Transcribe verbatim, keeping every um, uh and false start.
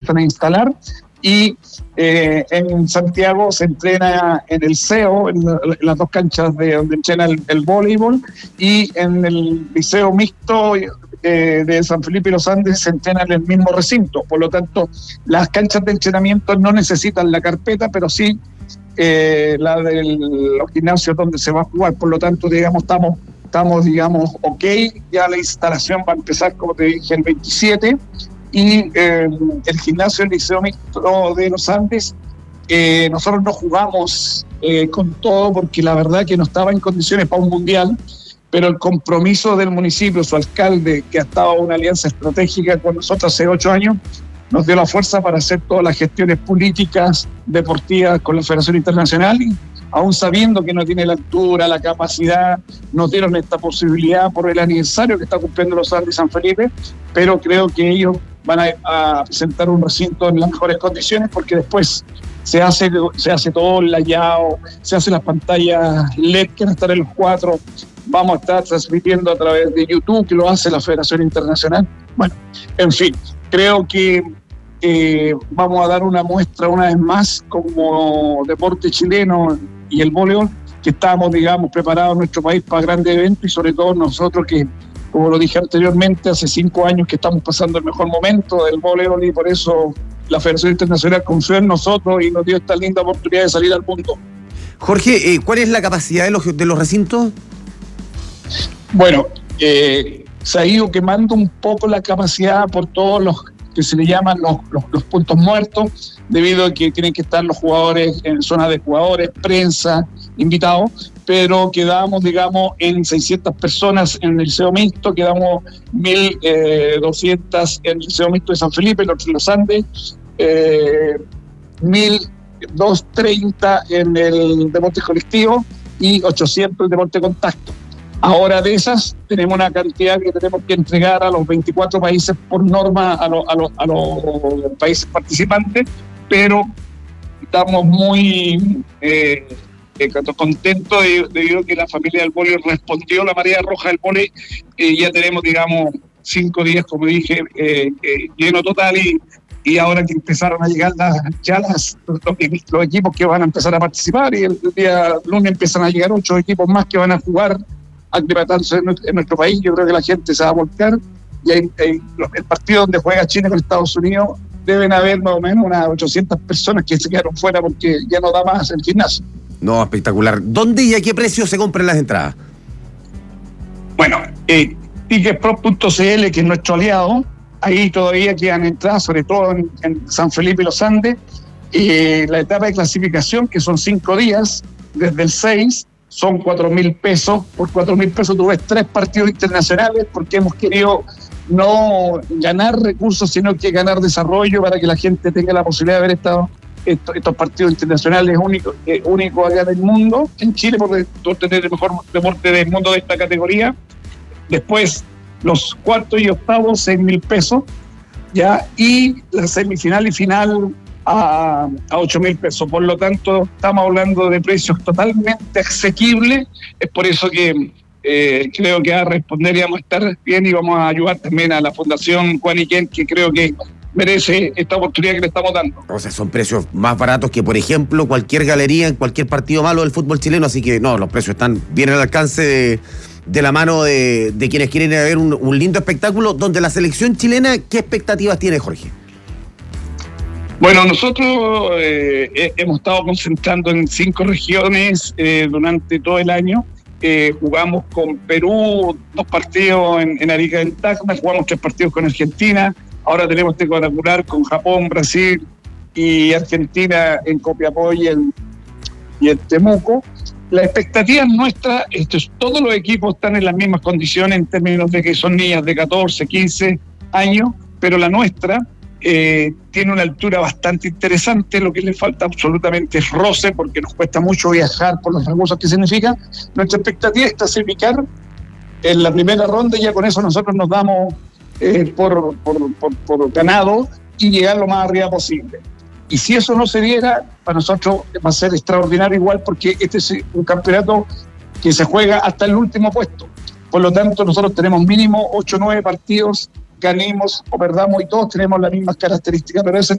empiezan a instalar. Y eh, en Santiago se entrena en el C E O, en, la, en las dos canchas de donde entrena el, el voleibol, y en el liceo mixto eh, de San Felipe y Los Andes se entrena en el mismo recinto. Por lo tanto, las canchas de entrenamiento no necesitan la carpeta, pero sí eh, la de los gimnasios donde se va a jugar. Por lo tanto, digamos, estamos, estamos digamos, ok, ya la instalación va a empezar, como te dije, el veintisiete. Y eh, el gimnasio del Liceo Mixto de Los Andes, eh, nosotros no jugamos eh, con todo porque la verdad que no estaba en condiciones para un mundial, pero el compromiso del municipio, su alcalde, que ha estado en una alianza estratégica con nosotros hace ocho años, nos dio la fuerza para hacer todas las gestiones políticas, deportivas con la Federación Internacional, y aún sabiendo que no tiene la altura, la capacidad, nos dieron esta posibilidad por el aniversario que está cumpliendo Los Andes y San Felipe, pero creo que ellos van a, a presentar un recinto en las mejores condiciones, porque después se hace, se hace todo el layout, se hacen las pantallas L E D que van a estar en los cuatro, vamos a estar transmitiendo a través de YouTube, que lo hace la Federación Internacional. Bueno, en fin, creo que eh, vamos a dar una muestra una vez más como deporte chileno y el voleibol, que estamos, digamos, preparados en nuestro país para grandes eventos, y sobre todo nosotros que, como lo dije anteriormente, hace cinco años que estamos pasando el mejor momento del voleibol, y por eso la Federación Internacional confió en nosotros y nos dio esta linda oportunidad de salir al mundo. Jorge, eh, ¿cuál es la capacidad de los, de los recintos? Bueno, eh, se ha ido quemando un poco la capacidad por todos los que se le llaman los, los, los puntos muertos, debido a que tienen que estar los jugadores en zonas de jugadores, prensa, invitados, pero quedamos, digamos, en seiscientas personas en el Liceo Mixto, quedamos mil doscientas en el Liceo Mixto de San Felipe, en Los Andes, eh, mil doscientos treinta en el deporte colectivo y ochocientos en el deporte contacto. Ahora, de esas, tenemos una cantidad que tenemos que entregar a los veinticuatro países por norma, a, lo, a, lo, a los países participantes, pero estamos muy eh, eh, contentos debido a que la familia del vóley respondió, la marea roja del vóley, y ya tenemos, digamos, cinco días, como dije, eh, eh, lleno total, y, y ahora que empezaron a llegar las, ya las, los, los equipos que van a empezar a participar, y el día lunes empiezan a llegar ocho equipos más que van a jugar, aclimatándose en, en nuestro país. Yo creo que la gente se va a volcar, y hay, hay, el partido donde juega Chile con Estados Unidos, deben haber más o menos unas ochocientas personas que se quedaron fuera porque ya no da más el gimnasio. No, espectacular. ¿Dónde y a qué precio se compran las entradas? Bueno, eh, ticketpro punto c l, que es nuestro aliado, ahí todavía quedan entradas, sobre todo en, en San Felipe y Los Andes. Eh, la etapa de clasificación, que son cinco días, desde el seis, son cuatro mil pesos. Por cuatro mil pesos tú ves tres partidos internacionales, porque hemos querido no ganar recursos, sino que ganar desarrollo para que la gente tenga la posibilidad de ver estos, estos, estos partidos internacionales únicos eh, único acá en el mundo, en Chile, porque tú tener el mejor deporte del mundo de esta categoría. Después, los cuartos y octavos, seis mil pesos, ya, y la semifinal y final a, a ocho mil pesos. Por lo tanto, estamos hablando de precios totalmente asequibles. Es por eso que eh, creo que va a responder y vamos a estar bien, y vamos a ayudar también a la Fundación Juan Iquén, que creo que merece esta oportunidad que le estamos dando. O sea, son precios más baratos que, por ejemplo, cualquier galería en cualquier partido malo del fútbol chileno, así que no, los precios están bien al alcance de, de la mano de, de quienes quieren ver un, un lindo espectáculo. Donde la selección chilena, ¿qué expectativas tiene, Jorge? Bueno, nosotros eh, hemos estado concentrando en cinco regiones eh, durante todo el año. Eh, jugamos con Perú dos partidos en, en Arica del Tacna, jugamos tres partidos con Argentina, ahora tenemos este cuadrangular con Japón, Brasil y Argentina en Copiapó y en, y en Temuco. La expectativa nuestra es que todos los equipos están en las mismas condiciones en términos de que son niñas de catorce, quince años, pero la nuestra Eh, tiene una altura bastante interesante. Lo que le falta absolutamente es roce, porque nos cuesta mucho viajar por los recursos que significa. Nuestra expectativa es clasificar en la primera ronda, y ya con eso nosotros nos damos eh, por, por, por, por ganado y llegar lo más arriba posible. Y si eso no se diera, para nosotros va a ser extraordinario igual, porque este es un campeonato que se juega hasta el último puesto. Por lo tanto, nosotros tenemos mínimo ocho o nueve partidos, ganemos o perdamos, y todos tenemos las mismas características, pero ese